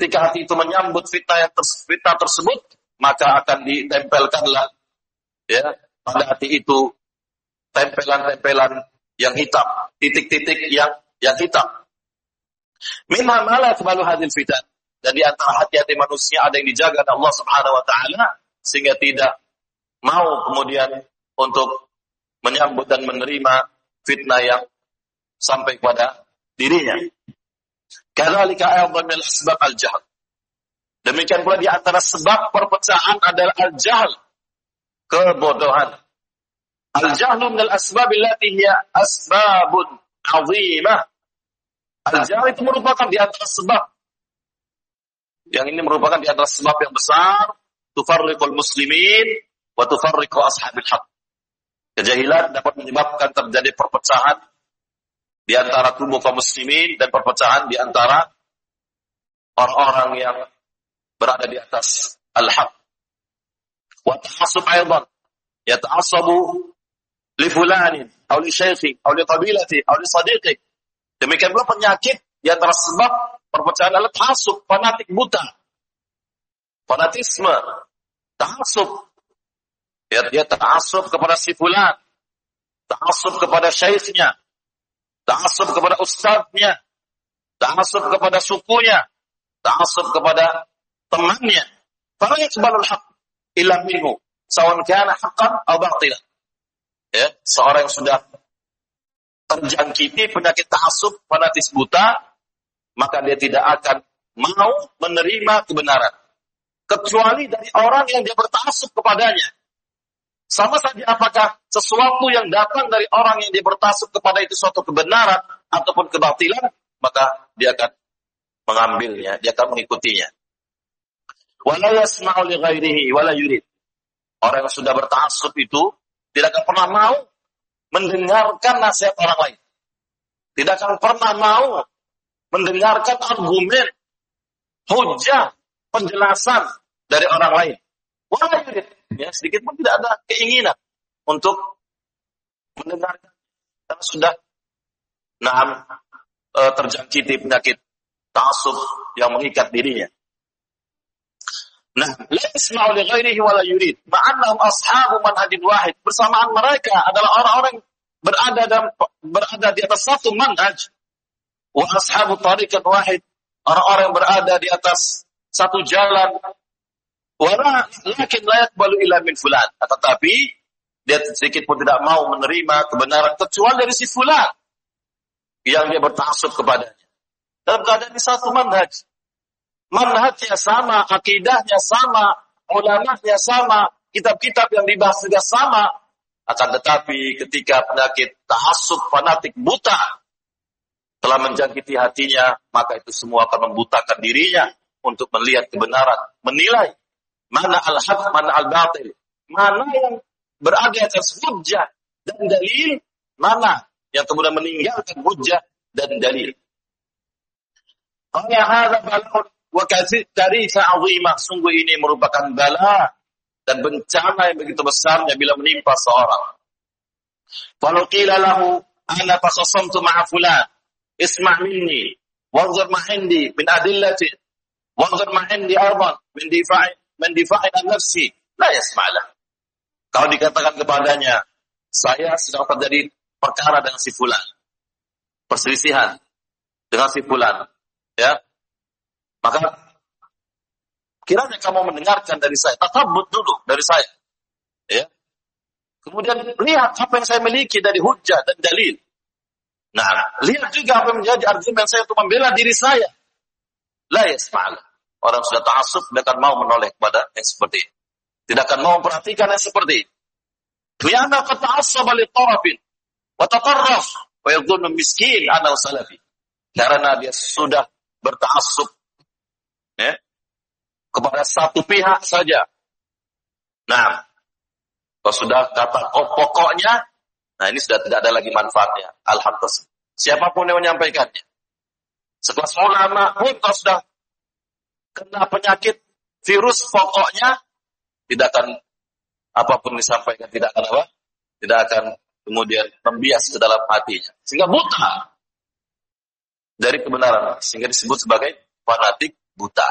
ketika hati itu menyambut fitnah tersebut, maka akan ditempelkanlah ya pada hati itu tempelan-tempelan yang hitam, titik-titik yang hitam. Minha ma la yaqbalu hadhil fitan. Dan di antara hati-hati manusia ada yang dijaga oleh Allah Subhanahu wa taala sehingga tidak mau kemudian untuk menyambut dan menerima fitnah yang sampai pada dirinya. Kadzalika aydan min asbab al-jahl. Demikian pula di antara sebab perpecahan adalah al-jahl, kebodohan. Al-jahlu min al-asbab allati hiya asbabun 'azimah. Al-jahl itu merupakan di antara sebab. Yang ini merupakan di antara sebab yang besar, tufarriqul muslimin wa tufarriqu ashabil haq. Kejahilan dapat menyebabkan terjadi perpecahan di antara tubuh kaum muslimin dan perpecahan di antara orang-orang yang berada di atas al-haq. Wa ta'assub aidan, yata'assabu li fulanin aw li syaikhi aw li qabilati aw li sadiqi. Demikian pula penyakit di antara sebab perpecahan adalah ta'assub, fanatik buta. Fanatisme, ta'assub. Dia ta'assub kepada si fulan, ta'assub kepada syekhnya, ta'assub kepada ustadznya, ta'assub kepada sukunya, ta'assub kepada temannya. Fala yaqbalul haqq illa minhu, sawan kana haqqan aw batilan. Ya, seorang yang sudah terjangkiti penyakit ta'assub, fanatis buta, maka dia tidak akan mau menerima kebenaran kecuali dari orang yang dia berta'assub kepadanya. Sama saja apakah sesuatu yang datang dari orang yang dia berta'assub kepada itu suatu kebenaran ataupun kebatilan, maka dia akan mengambilnya, dia akan mengikutinya. Wala yasma'u li ghairihi wala yurid. Orang yang sudah berta'assub itu tidak akan pernah mau mendengarkan nasihat orang lain. Tidak akan pernah mau mendengarkan argumen, hujah, penjelasan dari orang lain. Wala yurid. Ya, sedikit pun tidak ada keinginan untuk mendengarkan karena sudah terjangkiti penyakit ta'assub yang mengikat dirinya. Nah, la yasma'u li ghairihi wa la yurid, ma'annahum ashabu manhajin wahid. Bersamaan mereka adalah orang-orang berada di atas satu manhaj. Wa ashabu tariqan wahid, orang-orang yang berada di atas satu jalan. Lakin la yaqbalu illa min fulan. Tetapi dia sedikit pun tidak mau menerima kebenaran kecuali dari si fulan yang dia berta'assub kepadanya. Dalam keadaan di satu manhaj. Manhajnya sama, akidahnya sama, ulamanya sama, kitab-kitab yang dibahas juga sama. Akan tetapi ketika penyakit ta'assub fanatik buta telah menjangkiti hatinya, maka itu semua akan membutakan dirinya untuk melihat kebenaran, menilai mana al-haq, mana al-batil, mana yang berada atas hujjah dan dalil, mana yang kemudian meninggalkan hujjah dan dalil. Qala hadza bala'un wa katsirisa 'azimah. Sungguh ini merupakan bala dan bencana yang begitu besarnya bila menimpa seorang. Falau qila lahu ana takhassamtu ma'a fulan isma' minni wanzur ma 'indi min adillati wanzur ma 'indi arban min difa'in an nafsi la yasma'lah. Kalau dikatakan kepadanya, saya sedang terjadi perkara dengan si fulan, perselisihan dengan si fulan, ya, maka kiranya kamu mendengarkan dari saya, tatabbut dulu dari saya, ya, kemudian lihat apa yang saya miliki dari hujjah dan dalil. Nah, lihat juga apa yang menjadi argumen saya untuk membela diri saya. La yasma'lah. Orang sudah ta'assub tidak akan mau menoleh kepada yang seperti ini. Tidak akan mau memperhatikan yang seperti ini. Lianna qad ta'assaba li tarafin wa tatarraf wa yadhunnu miskin ana salafi. Karena dia sudah berta'assub, ya, kepada satu pihak saja. Nah, kalau sudah kata pokoknya, nah ini sudah tidak ada lagi manfaatnya. Alhamdulillah. Siapapun yang menyampaikannya. Sekelas ulama pun kalau sudah kena penyakit virus pokoknya, tidak akan apapun disampaikan, tidak akan apa? Tidak akan kemudian membias ke dalam hatinya. Sehingga buta dari kebenaran. Sehingga disebut sebagai fanatik buta.